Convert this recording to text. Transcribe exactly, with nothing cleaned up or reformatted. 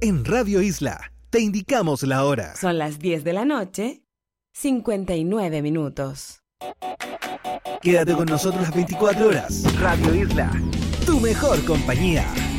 En Radio Isla, te indicamos la hora. Son las diez de la noche, cincuenta y nueve minutos. Quédate con nosotros las veinticuatro horas. Radio Isla, tu mejor compañía.